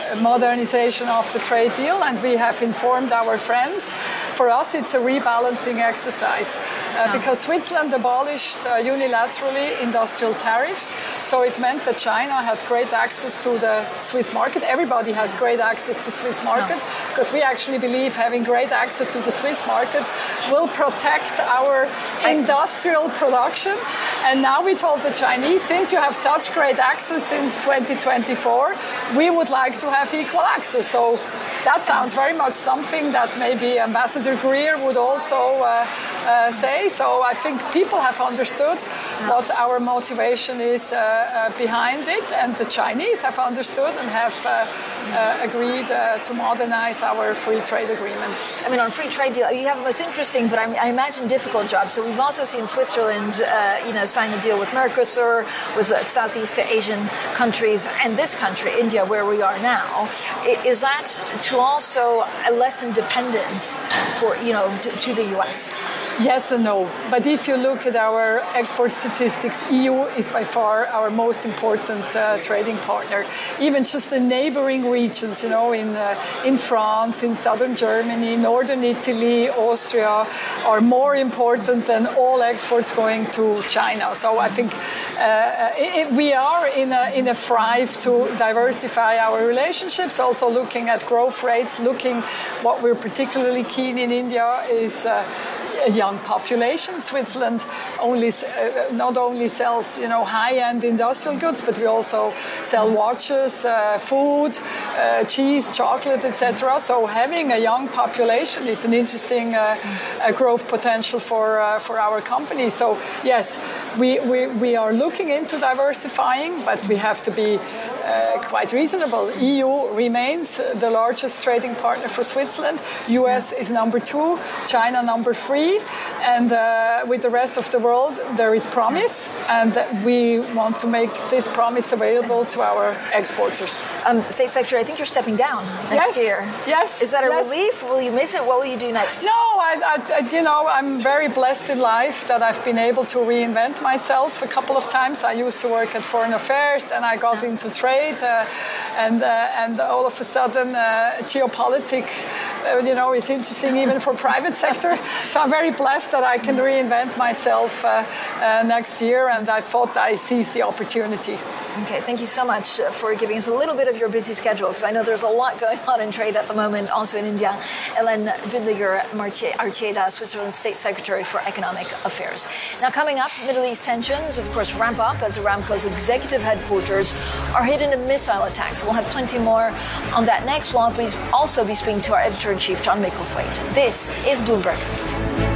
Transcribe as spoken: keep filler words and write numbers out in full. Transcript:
modernization of the trade deal, and we have informed our friends. For us, it's a rebalancing exercise uh, because Switzerland abolished uh, unilaterally industrial tariffs. So it meant that China had great access to the Swiss market. Everybody has great access to Swiss market because we actually believe having great access to the Swiss market will protect our industrial production. And now we told the Chinese, since you have such great access since twenty twenty-four, we would like to have equal access. So that sounds very much something that maybe Ambassador Greer would also uh, uh, say. So I think people have understood what our motivation is uh, uh, behind it, and the Chinese have understood and have uh, uh, agreed uh, to modernize our free trade agreement. I mean, on free trade deal, you have the most interesting, but I, I imagine difficult job. So we've also seen Switzerland, uh, you know, sign a deal with Mercosur, with uh, Southeast Asian countries, and this country, India, where we are now. Is that to also lessen dependence for, you know, to, to the U S? Yes and no. But if you look at our export statistics, E U is by far our most important uh, trading partner. Even just the neighboring regions, you know, in uh, in France, in southern Germany, northern Italy, Austria, are more important than all exports going to China. So I think uh, it, we are in a, in a thrive to diversify our relationships, also looking at growth rates, looking what we're particularly keen in India is uh, a young population. Switzerland only uh, not only sells, you know, high-end industrial goods, but we also sell watches, uh, food, uh, cheese, chocolate, et cetera. So having a young population is an interesting uh, uh, growth potential for uh, for our company. So yes, we, we we are looking into diversifying, but we have to be Uh, quite reasonable. E U remains the largest trading partner for Switzerland. U S is number two, China number three, and uh, with the rest of the world there is promise, and we want to make this promise available to our exporters. Um, State Secretary, I think you're stepping down next yes. year. Yes. Is that a yes. relief? Will you miss it? What will you do next? No, I, I, I, you know, I'm very blessed in life that I've been able to reinvent myself a couple of times. I used to work at Foreign Affairs, then I got into trade. Uh, and uh, and all of a sudden, uh, geopolitics, uh, you know, is interesting even for private sector. So I'm very blessed that I can reinvent myself uh, uh, next year, and I thought I seized the opportunity. Okay, thank you so much for giving us a little bit of your busy schedule, because I know there's a lot going on in trade at the moment, also in India. Hélène Widliger-Artieda, Switzerland's State Secretary for Economic Affairs. Now, coming up, Middle East tensions, of course, ramp up as Aramco's executive headquarters are hit in a missile attacks. We'll have plenty more on that next. We'll also be speaking to our editor-in-chief, John Micklethwaite. This is Bloomberg.